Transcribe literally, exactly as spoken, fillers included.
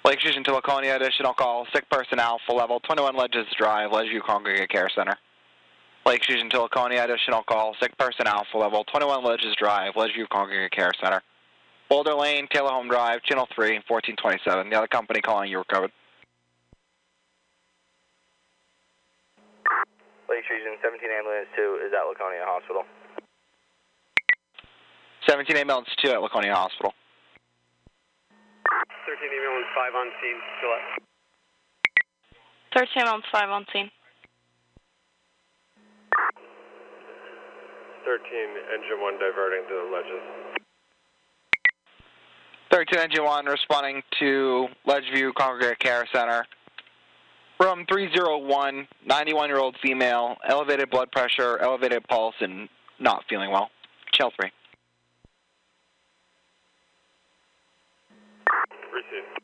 Lake Fusion to Laconia, additional call, sick person Alpha level, twenty-one Ledges Drive, Ledgeview Congregate Care Center. Lake Fusion to Laconia, additional call, sick person Alpha level, twenty-one Ledges Drive, Ledgeview Congregate Care Center. Boulder Lane, Taylor Home Drive, Channel three, fourteen twenty-seven. The other company calling you recovered. Lake Fusion, seventeen Ambulance two is at Laconia Hospital. seventeen Ambulance two at Laconia Hospital. thirteen Ambulance five on scene, Gillette. thirteen Ambulance five on scene. thirteen Engine one diverting to the Ledges. thirteen Engine one responding to Ledgeview Congregate Care Center. Room three oh one, ninety-one-year-old female, elevated blood pressure, elevated pulse, and not feeling well. Channel three. Received.